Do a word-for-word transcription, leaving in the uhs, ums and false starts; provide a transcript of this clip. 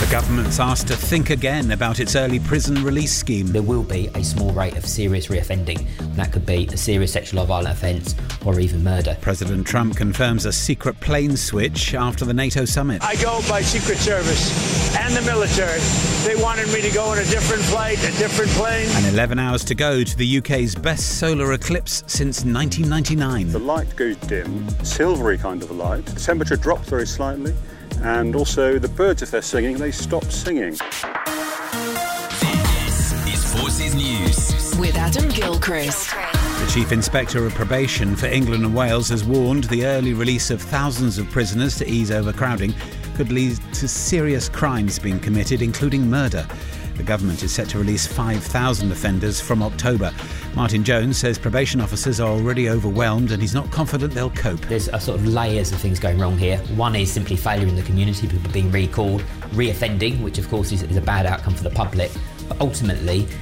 The government's asked to think again about its early prison release scheme. There will be a small rate of serious reoffending. That could be a serious sexual or violent offence or even murder. President Trump confirms a secret plane switch after the NATO summit. I go by Secret Service and the military. They wanted me to go in a different flight, a different plane. And eleven hours to go to the U K's best solar eclipse since nineteen ninety-nine. The light goes dim, silvery kind of a light. The temperature drops very slightly. And also the birds, if they're singing, they stop singing. This is Forces News with Adam Gilchrist. The Chief Inspector of Probation for England and Wales has warned the early release of thousands of prisoners to ease overcrowding could lead to serious crimes being committed, including murder. The government is set to release five thousand offenders from October. Martin Jones says probation officers are already overwhelmed and he's not confident they'll cope. There's a sort of layers of things going wrong here. One is simply failure in the community, people being recalled, reoffending, which of course is, is a bad outcome for the public. But ultimately,